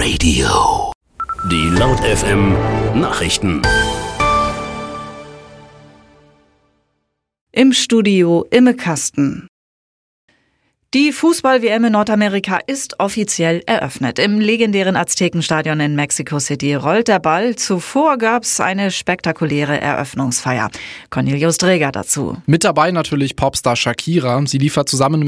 Radio. Die Laut FM Nachrichten. Im Studio Imme Kasten. Die Fußball-WM in Nordamerika ist offiziell eröffnet. Im legendären Aztekenstadion in Mexico City rollt der Ball. Zuvor gab es eine spektakuläre Eröffnungsfeier. Cornelius Dreger dazu. Mit dabei natürlich Popstar Shakira. Sie liefert zusammen